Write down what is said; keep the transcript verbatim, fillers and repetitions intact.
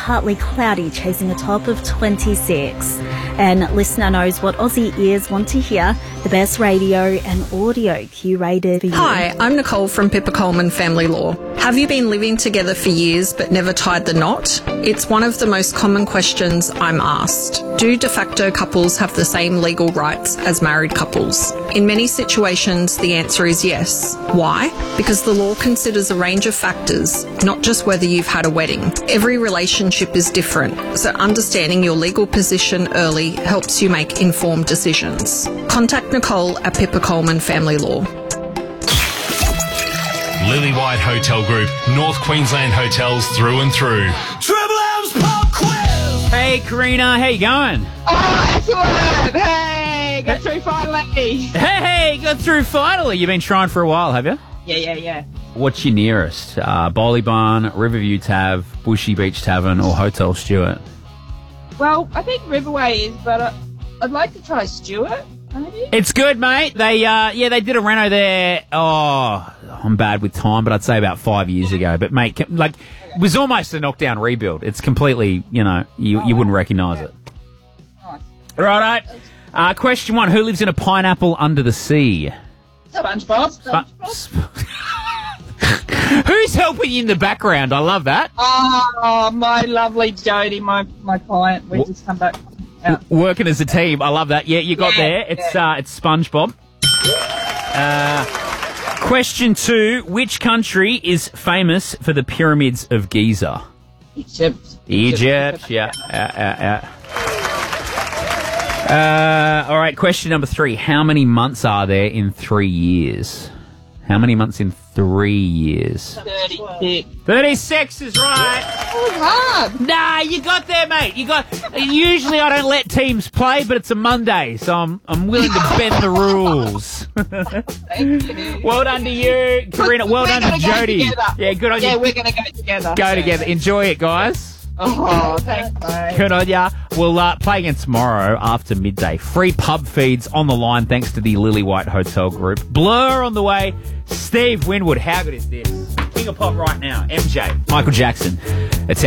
partly cloudy, chasing a top of twenty-six. And listener knows what Aussie ears want to hear, the best radio and audio curated for you. Hi, I'm Nicole from Pippa Coleman Family Law. Have you been living together for years but never tied the knot? It's one of the most common questions I'm asked. Do de facto couples have the same legal rights as married couples? In many situations, the answer is yes. Why? Because the law considers a range of factors, not just whether you've had a wedding. Every relationship is different, so understanding your legal position early helps you make informed decisions. Contact Nicole at Pippa Coleman Family Law. Lily White Hotel Group, North Queensland hotels through and through. Triple M's pop quiz! Hey, Karina, how you going? Oh, excellent! Hey, got through finally. Hey, got through finally. You've been trying for a while, have you? Yeah, yeah, yeah. What's your nearest? Uh, Bowley Barn, Riverview Tav, Bushy Beach Tavern, or Hotel Stewart? Well, I think Riverway is, but uh, I'd like to try Stewart. Maybe? It's good, mate. They, uh, yeah, they did a reno there. Oh, I'm bad with time, but I'd say about five years ago. But mate, like, it was almost a knockdown rebuild. It's completely, you know, you you wouldn't recognise it. Nice. Righto. Uh, question one: who lives in a pineapple under the sea? SpongeBob. SpongeBob. Who's helping you in the background? I love that. Oh, my lovely Jodie, my my client. We just come back. Out. Working as a team. I love that. Yeah, you got Yeah, there. It's yeah. uh, it's SpongeBob. Uh, question two: which country is famous for the pyramids of Giza? Egypt. Egypt. Yeah. Uh, uh, uh. Uh, all right. Question number three: how many months are there in three years? How many months in three years? thirty-six. thirty-six is right. Oh, hard. Nah, you got there, mate. You got. Usually, I don't let teams play, but it's a Monday, so I'm I'm willing to bend the rules. Thank you. Well done to you, Karina. Well We're done to gonna go Jodie. together. Yeah, good on Yeah, you. we're going to go together. Go together. Enjoy it, guys. Oh, thanks, mate. Good on ya. We'll uh, play again tomorrow after midday. Free pub feeds on the line thanks to the Lily White Hotel Group. Blur on the way. Steve Winwood. How good is this? King of Pop right now. M J. Michael Jackson. It's our